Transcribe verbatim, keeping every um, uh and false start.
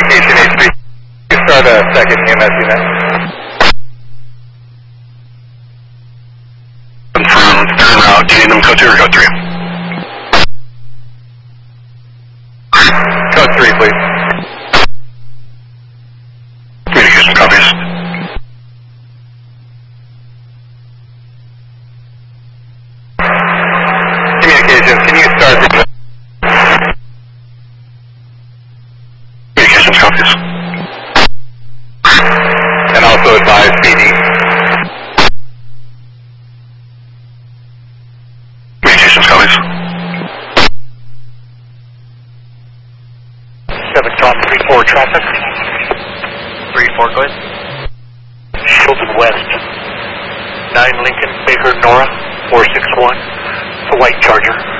Communication H three. You start a second E M S unit. From Fan Route, Kingdom code two or code three? Code three, please. Communication copies. Communications, can you start the... Communications copies. And also advise B D. Communications copies. seven Tom three four traffic. three four, go ahead. Shilton West. nine Lincoln Baker Nora four six one. The white Charger.